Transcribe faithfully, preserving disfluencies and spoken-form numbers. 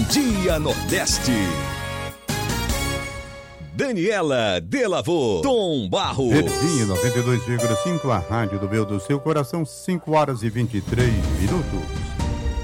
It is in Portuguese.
Dia Nordeste. Daniela Delavô, Tom Barros. Verdinho noventa e dois vírgula cinco, a rádio do meu do seu coração, cinco horas e vinte e três minutos.